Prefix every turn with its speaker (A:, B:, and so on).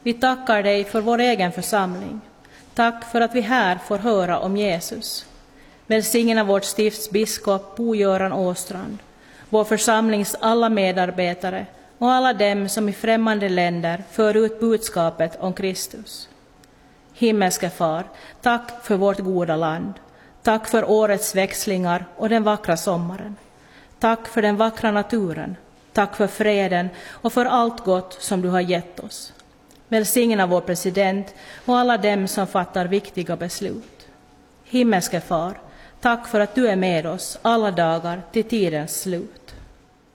A: Vi tackar dig för vår egen församling. Tack för att vi här får höra om Jesus. Välsigna vårt stifts biskop Bo-Göran Åstrand, vår församlings alla medarbetare och alla dem som i främmande länder för ut budskapet om Kristus. Himmelske far, tack för vårt goda land. Tack för årets växlingar och den vackra sommaren. Tack för den vackra naturen. Tack för freden och för allt gott som du har gett oss. Välsigna vår president och alla dem som fattar viktiga beslut. Himmelske far, tack för att du är med oss alla dagar till tidens slut.